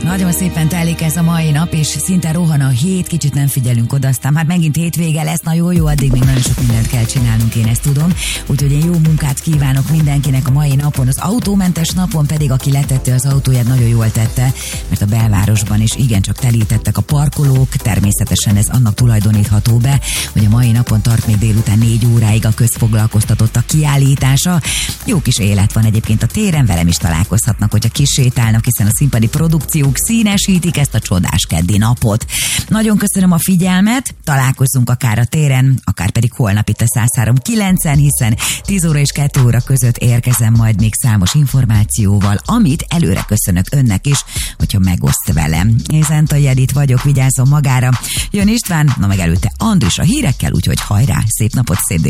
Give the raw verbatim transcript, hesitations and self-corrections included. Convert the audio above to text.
Nagyon szépen telik ez a mai nap, és szinte rohan a hét, kicsit nem figyelünk oda, aztán hát megint hétvége lesz, na jó, jó, addig még nagyon sok mindent kell csinálnunk, én ezt tudom. Úgyhogy én jó munkát kívánok mindenkinek a mai napon, az autómentes napon pedig, aki letette az autóját, nagyon jól tette, mert a belvárosban is igencsak telítettek a parkolók, természetesen ez annak tulajdonítható be, hogy a mai napon tart még délután négy óráig a közfoglalkoztatottak kiállítása. Jó kis élet van egyébként a téren, velem is találkozhatnak, hogyha kisétálnak, hiszen a színpadi produkciók színesítik ezt a csodás keddi napot. Nagyon köszönöm a figyelmet, találkozzunk akár a téren, akár pedig holnap itt a száz három kilencen, hiszen tíz óra és kettő óra között érkezem majd még számos információval, amit előre köszönök önnek is, hogyha megoszt velem. Én Zentai Edit vagyok, vigyázzon magára. Jön István, na meg előtte Andris a hírekkel, úgyhogy hajrá, szép napot, szép délután.